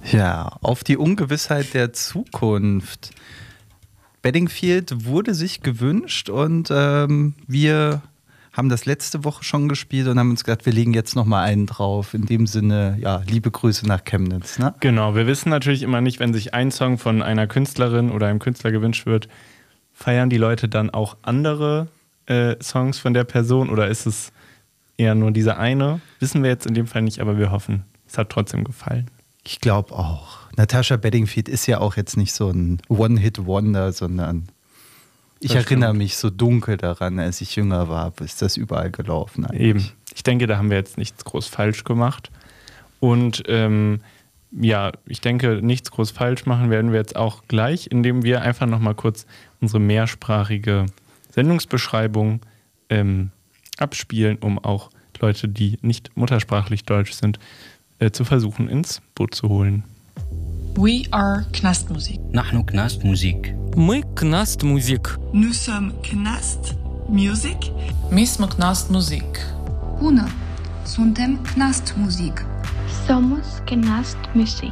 Ja, auf die Ungewissheit der Zukunft. Bedingfield wurde sich gewünscht und wir haben das letzte Woche schon gespielt und haben uns gedacht, wir legen jetzt nochmal einen drauf. In dem Sinne, ja, liebe Grüße nach Chemnitz. Ne? Genau, wir wissen natürlich immer nicht, wenn sich ein Song von einer Künstlerin oder einem Künstler gewünscht wird, feiern die Leute dann auch andere Songs von der Person oder ist es eher nur dieser eine? Wissen wir jetzt in dem Fall nicht, aber wir hoffen, es hat trotzdem gefallen. Ich glaube auch. Natascha Bedingfield ist ja auch jetzt nicht so ein One-Hit-Wonder, sondern ich erinnere mich so dunkel daran, als ich jünger war, ist das überall gelaufen eigentlich. Eben. Ich denke, da haben wir jetzt nichts groß falsch gemacht. Und ich denke, nichts groß falsch machen werden wir jetzt auch gleich, indem wir einfach nochmal kurz unsere mehrsprachige Sendungsbeschreibung abspielen, um auch Leute, die nicht muttersprachlich deutsch sind, zu versuchen, ins Boot zu holen. We are Knast Musik. نحن كناست موزيك. Мы Knast Musik. Nous sommes Knast Music. My smo Knast Musik. Bună! Suntem Knast Musik. Somos Knast Musik.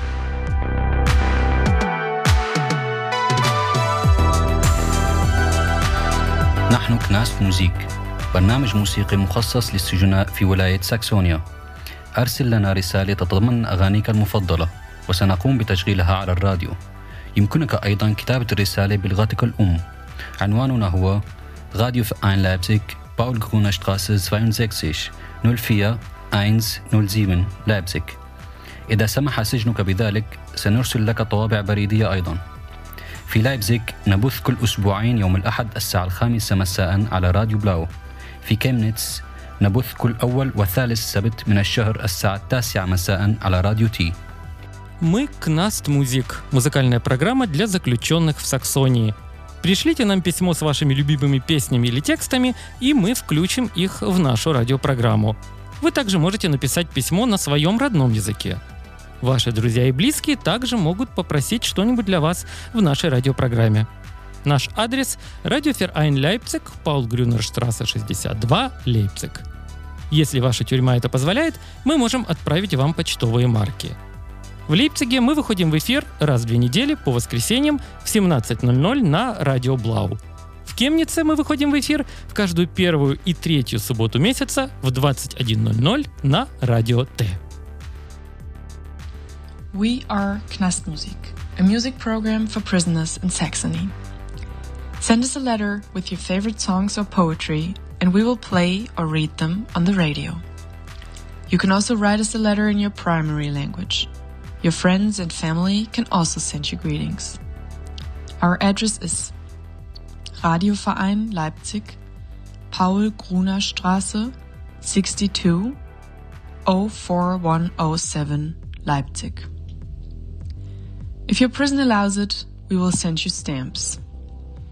نحن كناست موزيك، برنامج موسيقي مخصص للسجناء في ولاية ساكسونيا. أرسل لنا رسالة تتضمن أغانيك المفضلة وسنقوم بتشغيلها على الراديو. يمكنك أيضا كتابة الرسالة بلغتك الأم. عنواننا هو راديو Verein Leipzig, Paul-Gruner-Straße 62 04107 لايبزيغ. إذا سمح سجنك بذلك سنرسل لك طوابع بريدية أيضا. في لايبزيغ نبث كل أسبوعين يوم الأحد الساعة 5 مساء على راديو بلاو. في كيمنيتس نبث كل أول وثالث سبت من الشهر الساعة 9 مساء على راديو تي. Мы Knast Musik. Музыкальная программа для заключенных в Саксонии. Пришлите нам письмо с вашими любимыми песнями или текстами, и мы включим их в нашу радиопрограмму. Вы также можете написать письмо на своем родном языке. Ваши друзья и близкие также могут попросить что-нибудь для вас в нашей радиопрограмме. Наш адрес – Радиофеrein Leipzig, Paul-Grüner-Straße 62, Лейпциг. Если ваша тюрьма это позволяет, мы можем отправить вам почтовые марки. В Лейпциге мы выходим в эфир раз в 2 недели по воскресеньям в 17:00 на Радио Блау. В Кемнице мы выходим в эфир в каждую первую и третью субботу месяца в 21:00 на Радио Т. We are Knast Musik, a music program for prisoners in Saxony. Send us a letter with your favorite songs or poetry, and we will play or read them on the radio. You can also write us a letter in your primary language. Your friends and family can also send you greetings. Our address is Radioverein Leipzig, Paul-Gruner-Straße 62 04107 Leipzig. If your prison allows it, we will send you stamps.